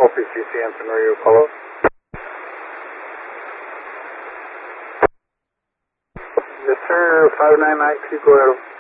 Copy, CC Anson Radio, call up. Yes, sir, 599, please go ahead.